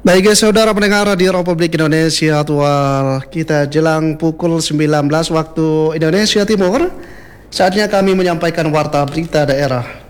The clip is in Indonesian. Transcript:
Baik guys, saudara pendengar di Republik Indonesia Tua, kita jelang pukul 19 waktu Indonesia Timur. Saatnya kami menyampaikan warta berita daerah.